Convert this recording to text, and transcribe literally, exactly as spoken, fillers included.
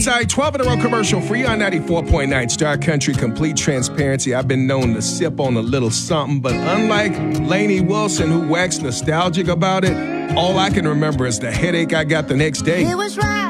Sorry, twelve in a row commercial free on ninety-four point nine Star Country. Complete transparency. I've been known to sip on a little something, but unlike Lainey Wilson, who waxed nostalgic about it, all I can remember is the headache I got the next day. It was right.